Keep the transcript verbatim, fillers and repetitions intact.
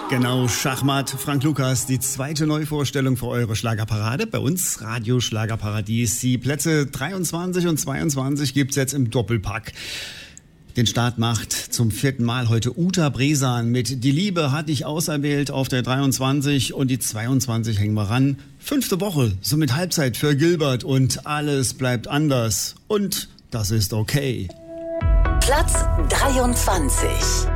Genau, Schachmatt, Frank Lukas, die zweite Neuvorstellung für eure Schlagerparade. Bei uns Radio Schlagerparadies. Die Plätze dreiundzwanzig und zweiundzwanzig gibt's jetzt im Doppelpack. Den Start macht zum vierten Mal heute Uta Bresan mit Die Liebe hat dich auserwählt auf der dreiundzwanzig und die zweiundzwanzig hängen wir ran. Fünfte Woche, somit Halbzeit für Gilbert und alles bleibt anders. Und das ist okay. Platz dreiundzwanzig.